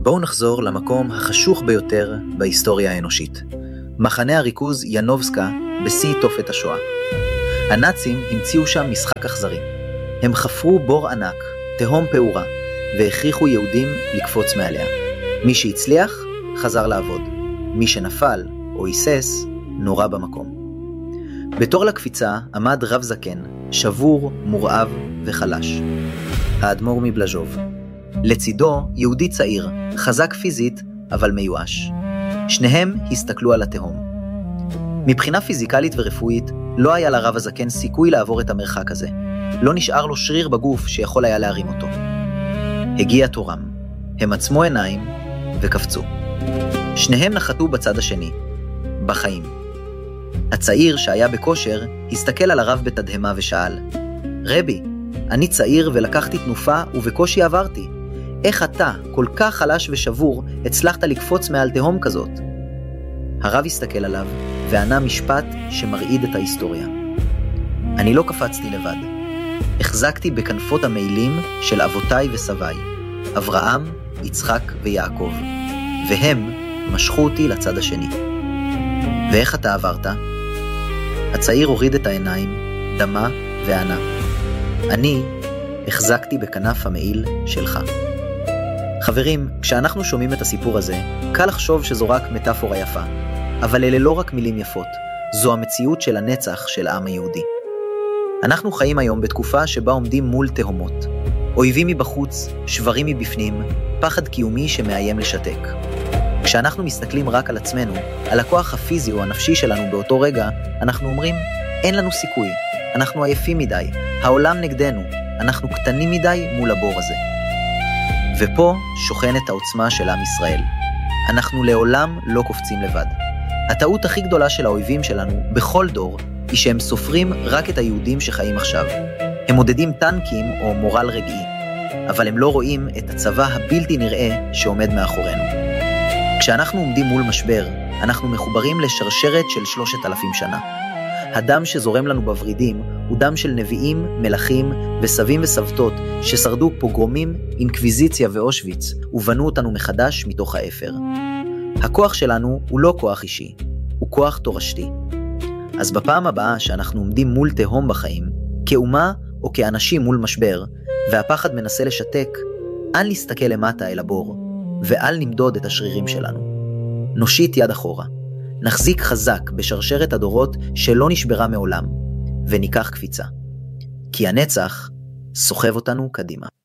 בואו נחזור למקום החשוך ביותר בהיסטוריה האנושית. מחנה הריכוז ינובסקה בשיא תופת השואה. הנאצים המציאו שם משחק אכזרי. הם חפרו בור ענק, תהום פעורה, והכריחו יהודים לקפוץ מעליה. מי שהצליח, חזר לעבוד. מי שנפל או היסס, נורא במקום. בתור לקפיצה עמד רב זקן, שבור, מורעב וחלש. האדמו"ר מבלז'וב. לצידו יהודי צעיר, חזק פיזית, אבל מיואש. שניהם הסתכלו על התהום. מבחינה פיזיקלית ורפואית, לא היה לרב הזקן סיכוי לעבור את המרחק הזה. לא נשאר לו שריר בגוף שיכול היה להרים אותו. הגיע תורם. הם עצמו עיניים וקפצו. שניהם נחתו בצד השני, בחיים. הצעיר שהיה בכושר הסתכל על הרב בתדהמה ושאל, רבי, אני צעיר ולקחתי תנופה ובקושי עברתי. איך אתה, כל כך חלש ושבור, הצלחת לקפוץ מעל תהום כזאת? הרב הסתכל עליו וענה משפט שמרעיד את ההיסטוריה. אני לא קפצתי לבד. החזקתי בכנפות המעילים של אבותיי וסביי, אברהם, יצחק ויעקב, והם משכו אותי לצד השני. ואיך אתה עברת? הצעיר הוריד את העיניים, דמה וענה. אני החזקתי בכנף המעיל שלך. חברים, כשאנחנו שומעים את הסיפור הזה, קל לחשוב שזו רק מטאפורה יפה. אבל אלה לא רק מילים יפות, זו המציאות של הנצח של העם היהודי. אנחנו חיים היום בתקופה שבה עומדים מול תהומות. אויבים מבחוץ, שברים מבפנים, פחד קיומי שמאיים לשתק. כשאנחנו מסתכלים רק על עצמנו, על הכוח הפיזי או הנפשי שלנו באותו רגע, אנחנו אומרים, אין לנו סיכוי, אנחנו עייפים מדי, העולם נגדנו, אנחנו קטנים מדי מול הבור הזה. ופה שוכנת העוצמה של עם ישראל. אנחנו לעולם לא קופצים לבד. הטעות הכי גדולה של האויבים שלנו בכל דור היא שהם סופרים רק את היהודים שחיים עכשיו. הם מודדים טנקים או מורל רגעי, אבל הם לא רואים את הצבא הבלתי נראה שעומד מאחורינו. כשאנחנו עומדים מול משבר, אנחנו מחוברים לשרשרת של 3,000 שנה. הדם שזורם לנו בוורידים הוא דם של נביאים, מלכים וסבים וסבתות ששרדו פוגרומים, אינקוויזיציה ואושוויץ ובנו אותנו מחדש מתוך האפר. הכוח שלנו הוא לא כוח אישי, הוא כוח תורשתי. אז בפעם הבאה שאנחנו עומדים מול תהום בחיים, כאומה או כאנשים מול משבר, והפחד מנסה לשתק, אל נסתכל למטה אל הבור, ואל נמדוד את השרירים שלנו. נושיט יד אחורה. נחזיק חזק בשרשרת הדורות שלא נשברה מעולם, וניקח קפיצה. כי הנצח סוחב אותנו קדימה.